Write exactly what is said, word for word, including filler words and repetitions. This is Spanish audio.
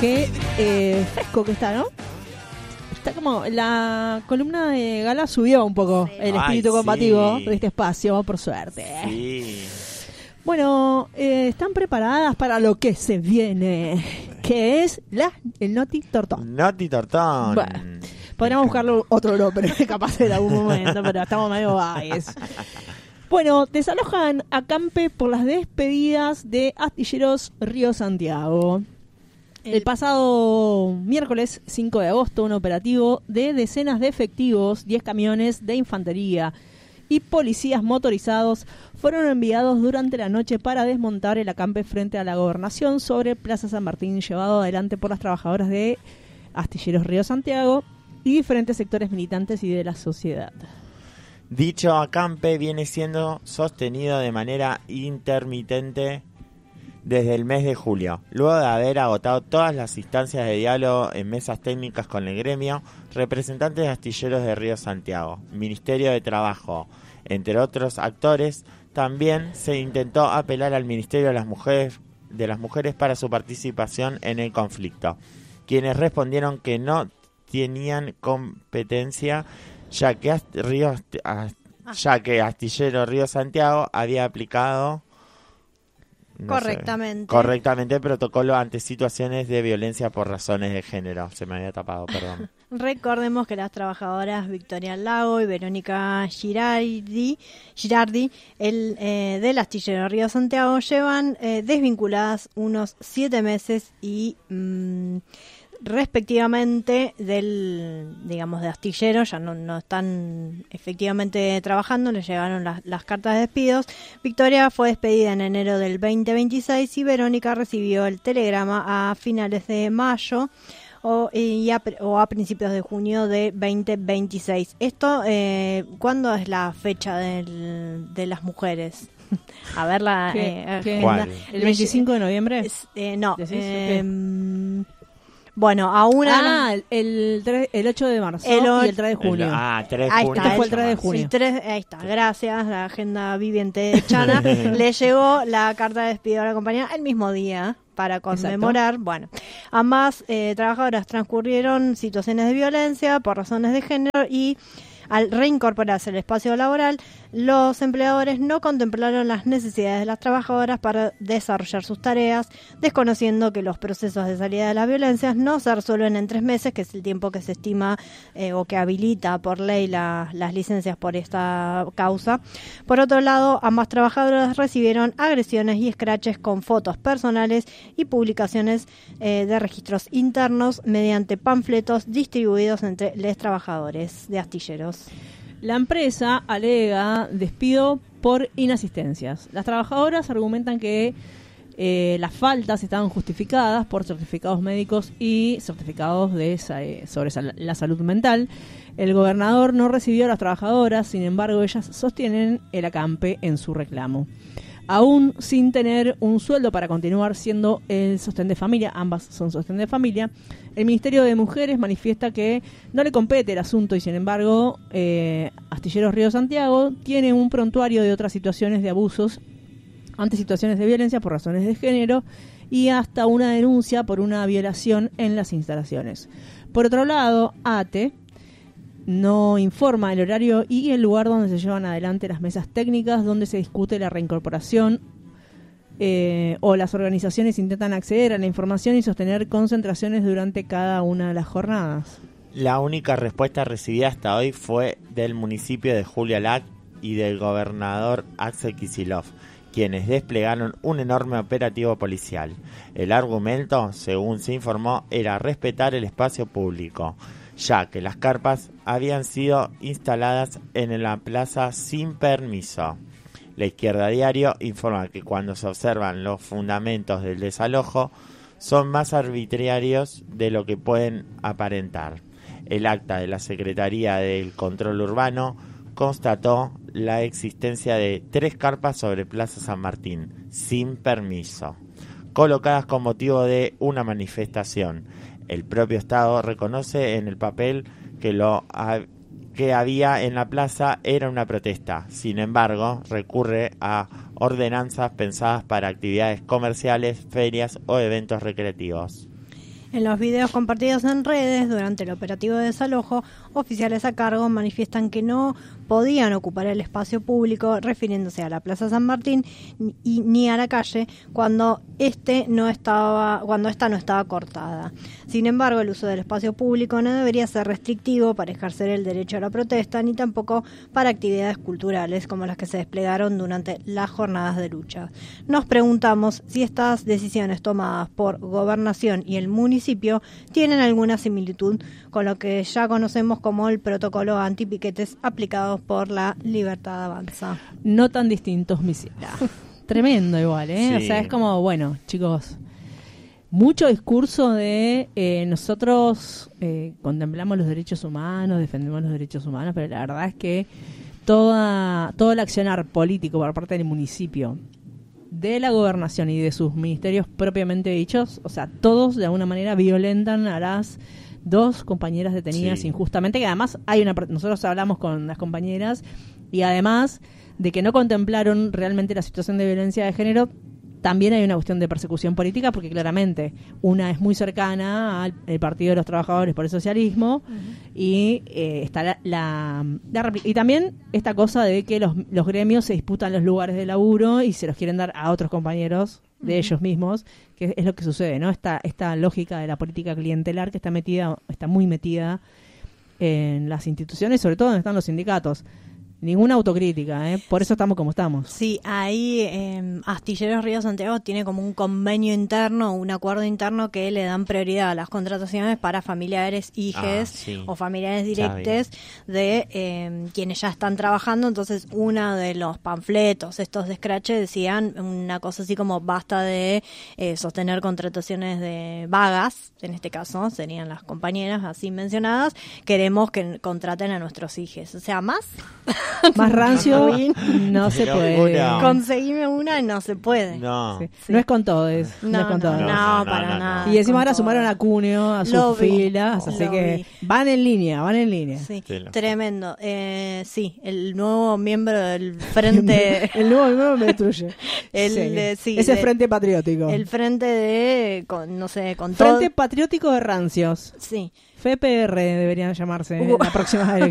Qué eh, fresco que está, ¿no? Está como la columna de Gala subió un poco sí. el espíritu Ay, combativo sí. de este espacio, por suerte. Sí. Bueno, eh, están preparadas para lo que se viene, que es la el Noti Tortón. Noti Tortón. Bueno, podríamos buscarle otro nombre, capaz en algún momento, pero estamos medio bajes. Bueno, desalojan acampe por las despedidas de Astilleros Río Santiago. El pasado miércoles cinco de agosto, un operativo de decenas de efectivos, diez camiones de infantería y policías motorizados fueron enviados durante la noche para desmontar el acampe frente a la Gobernación sobre Plaza San Martín, llevado adelante por las trabajadoras de Astilleros Río Santiago y diferentes sectores militantes y de la sociedad. Dicho acampe viene siendo sostenido de manera intermitente desde el mes de julio, luego de haber agotado todas las instancias de diálogo en mesas técnicas con el gremio, representantes de Astilleros de Río Santiago, Ministerio de Trabajo, entre otros actores. También se intentó apelar al Ministerio de las Mujeres, de las Mujeres para su participación en el conflicto, quienes respondieron que no tenían competencia, ya que, Ast- Río, ya que Astillero Río Santiago había aplicado No correctamente. Sé, correctamente el protocolo ante situaciones de violencia por razones de género. Se me había tapado, perdón. Recordemos que las trabajadoras Victoria Lago y Verónica Girardi, Girardi el, eh, del astillero Río Santiago llevan eh, desvinculadas unos siete meses y mmm, respectivamente del, digamos, de astillero, ya no, no están efectivamente trabajando, les llegaron las, las cartas de despidos. Victoria fue despedida en enero del veinte veintiséis y Verónica recibió el telegrama a finales de mayo o, y a, o a principios de junio de veinte veintiséis. Esto, eh, ¿cuándo es la fecha del, de las mujeres? A ver la ¿Qué, eh, qué? agenda. ¿El veinticinco de noviembre? Eh, no. ¿Decís? Eh, Bueno, a una... Ah, el, el, el ocho de marzo el o... y el tres de junio. El, ah, tres de ahí junio. Está, este fue el tres de junio. Sí, tres, ahí está, gracias, la agenda viviente de Chana. Le llegó la carta de despido a la compañía el mismo día para conmemorar. Exacto. Bueno, ambas eh, trabajadoras transcurrieron situaciones de violencia por razones de género y al reincorporarse al espacio laboral, los empleadores no contemplaron las necesidades de las trabajadoras para desarrollar sus tareas, desconociendo que los procesos de salida de las violencias no se resuelven en tres meses, que es el tiempo que se estima eh, o que habilita por ley la, las licencias por esta causa. Por otro lado, ambas trabajadoras recibieron agresiones y escraches con fotos personales y publicaciones eh, de registros internos mediante panfletos distribuidos entre los trabajadores de astilleros. La empresa alega despido por inasistencias. Las trabajadoras argumentan que eh, las faltas estaban justificadas por certificados médicos y certificados de eh, sobre sal- la salud mental. El gobernador no recibió a las trabajadoras, sin embargo, ellas sostienen el acampe en su reclamo. Aún sin tener un sueldo para continuar siendo el sostén de familia, ambas son sostén de familia, el Ministerio de Mujeres manifiesta que no le compete el asunto y sin embargo eh, Astilleros Río Santiago tiene un prontuario de otras situaciones de abusos ante situaciones de violencia por razones de género y hasta una denuncia por una violación en las instalaciones. Por otro lado, A T E no informa el horario y el lugar donde se llevan adelante las mesas técnicas donde se discute la reincorporación eh, o las organizaciones intentan acceder a la información y sostener concentraciones durante cada una de las jornadas. La única respuesta recibida hasta hoy fue del municipio de Julia Lac y del gobernador Axel Kicillof, quienes desplegaron un enorme operativo policial. El argumento, según se informó, era respetar el espacio público, ya que las carpas habían sido instaladas en la plaza sin permiso. La Izquierda Diario informa que cuando se observan los fundamentos del desalojo son más arbitrarios de lo que pueden aparentar. El acta de la Secretaría del Control Urbano constató la existencia de tres carpas sobre Plaza San Martín, sin permiso, colocadas con motivo de una manifestación. El propio Estado reconoce en el papel que lo ha, que había en la plaza era una protesta. Sin embargo, recurre a ordenanzas pensadas para actividades comerciales, ferias o eventos recreativos. En los videos compartidos en redes durante el operativo de desalojo, oficiales a cargo manifiestan que no podían ocupar el espacio público, refiriéndose a la Plaza San Martín y ni a la calle cuando este no estaba, cuando esta no estaba cortada. Sin embargo, el uso del espacio público no debería ser restrictivo para ejercer el derecho a la protesta, ni tampoco para actividades culturales como las que se desplegaron durante las jornadas de lucha. Nos preguntamos si estas decisiones tomadas por Gobernación y el municipio tienen alguna similitud con lo que ya conocemos como el protocolo antipiquetes aplicados por la Libertad Avanza. No tan distintos misiles. Tremendo igual, ¿eh? Sí. O sea, es como, bueno, chicos, mucho discurso de eh, nosotros eh, contemplamos los derechos humanos, defendemos los derechos humanos, pero la verdad es que toda todo el accionar político por parte del municipio, de la gobernación y de sus ministerios propiamente dichos, o sea, todos de alguna manera violentan a las dos compañeras detenidas Sí. injustamente, que además hay una nosotros hablamos con las compañeras y además de que no contemplaron realmente la situación de violencia de género, también hay una cuestión de persecución política, porque claramente una es muy cercana al el Partido de los Trabajadores por el Socialismo, uh-huh. y eh, está la, la, la y también esta cosa de que los, los gremios se disputan los lugares de laburo y se los quieren dar a otros compañeros de uh-huh. ellos mismos, que es lo que sucede, ¿no? Esta, esta lógica de la política clientelar que está metida, está muy metida en las instituciones, sobre todo donde están los sindicatos. Ninguna autocrítica, ¿eh? Por eso estamos como estamos. Sí, ahí eh, Astilleros Río Santiago tiene como un convenio interno, un acuerdo interno que le dan prioridad a las contrataciones para familiares, hijes ah, sí. o familiares directos de eh, quienes ya están trabajando. Entonces, uno de los panfletos, estos de escrache, decían una cosa así como basta de eh, sostener contrataciones de vagas, en este caso serían las compañeras así mencionadas, queremos que contraten a nuestros hijos. O sea, más... Más rancio no se puede. Una. Conseguime una y no se puede. No. Sí. Sí. No es con todos. No, No, es con no, todos. no, No, no, para no, nada. no. Y encima Con ahora todo. sumaron a Cuneo a sus Lo vi. filas, así Lo que vi. van en línea, van en línea. Sí, Sí, lo- tremendo. Eh, sí, el nuevo miembro del frente, El nuevo nuevo me destruye. El, Sí. eh, sí, Ese de- frente patriótico. el frente de, con, no sé, con Frente todo. Patriótico de Rancios. Sí. F P R deberían llamarse Uh. la próxima elección.